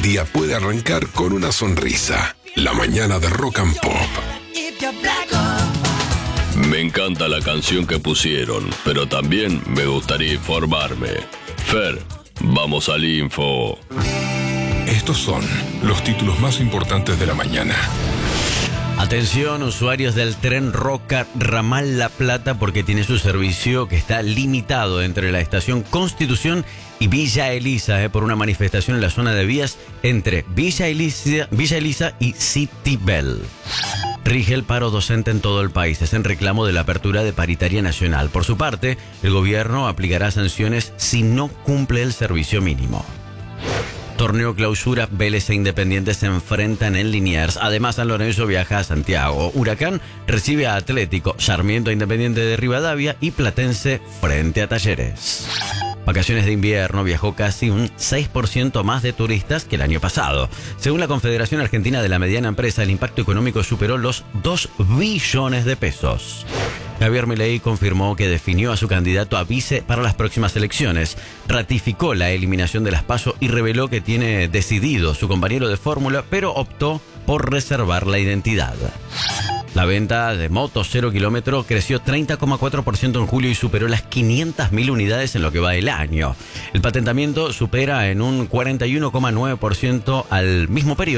día puede arrancar con una sonrisa. La mañana de Rock and Pop. Me encanta la canción que pusieron, pero también me gustaría informarme. Fer, vamos al info. Estos son los títulos más importantes de la mañana. Atención, usuarios del tren Roca Ramal La Plata, porque tiene su servicio que está limitado entre la estación Constitución y Villa Elisa, por una manifestación en la zona de vías entre Villa Elisa y City Bell. Rige el paro docente en todo el país. Es en reclamo de la apertura de paritaria nacional. Por su parte, el gobierno aplicará sanciones si no cumple el servicio mínimo. Torneo Clausura, Vélez e Independiente se enfrentan en Liniers. Además, San Lorenzo viaja a Santiago. Huracán recibe a Atlético, Sarmiento Independiente de Rivadavia y Platense frente a Talleres. Vacaciones de invierno, viajó casi un 6% más de turistas que el año pasado. Según la Confederación Argentina de la Mediana Empresa, el impacto económico superó los 2 billones de pesos. Javier Milei confirmó que definió a su candidato a vice para las próximas elecciones. Ratificó la eliminación de las PASO y reveló que tiene decidido su compañero de fórmula, pero optó por reservar la identidad. La venta de motos 0 kilómetro creció 30,4% en julio y superó las 500.000 unidades en lo que va del año. El patentamiento supera en un 41,9% al mismo periodo